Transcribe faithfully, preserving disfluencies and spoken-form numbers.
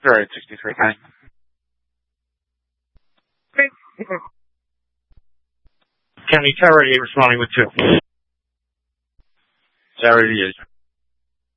Sorry, sixty-three K. County Tower eight responding with two. Tower eight.